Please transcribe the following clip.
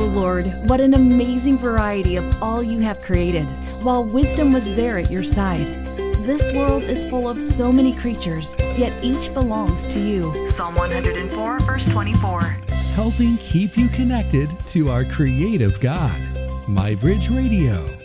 Lord, what an amazing variety of all you have created, while wisdom was there at your side. This world is full of so many creatures, yet each belongs to you. Psalm 104, verse 24. Helping keep you connected to our creative God. MyBridge Radio.